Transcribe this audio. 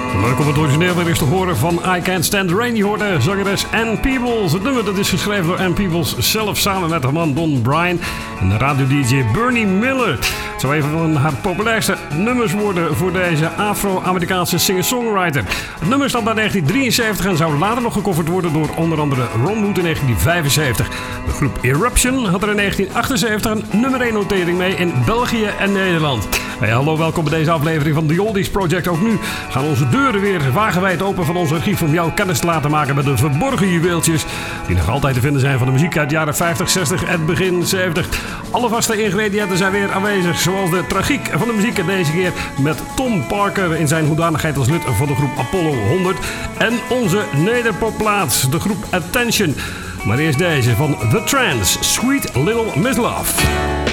Leuk om het origineel weer eens te horen van I Can't Stand the Rain. Je hoorde zangeres Ann Peebles. Het nummer dat is geschreven door Ann Peebles zelf samen met haar man Don Bryan en de radio-dj Bernie Miller. Het zou een van haar populairste nummers worden voor deze Afro-Amerikaanse singer-songwriter. Het nummer stamt uit 1973 en zou later nog gecoverd worden door onder andere Ron Wood in 1975. De groep Eruption had er in 1978 een nummer 1 notering mee in België en Nederland. Hey, hallo, welkom bij deze aflevering van The Oldies Project. Ook nu gaan onze deuren weer wagenwijd open van ons archief om jou kennis te laten maken met de verborgen juweeltjes die nog altijd te vinden zijn van de muziek uit de jaren 50, 60 en begin 70. Alle vaste ingrediënten zijn weer aanwezig, zoals de tragiek van de muziek en deze keer met Tom Parker in zijn hoedanigheid als lid van de groep Apollo 100 en onze nederpopplaats, de groep Attention. Maar eerst deze van The Trance, Sweet Little Miss Love.